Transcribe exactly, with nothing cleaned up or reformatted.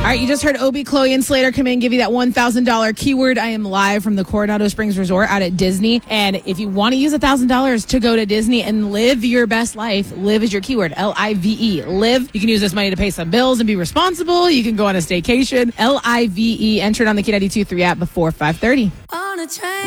right, you just heard Obi, Chloe, and Slater come in and give you that one thousand dollars keyword. I am live from the Coronado Springs Resort out at Disney. And if you want to use one thousand dollars to go to Disney and live your best life, live is your keyword, L I V E, live. You can use this money to pay some bills and be responsible. You can go on a staycation, L I V E, enter it on the K ninety-two point three app before five thirty. On a train.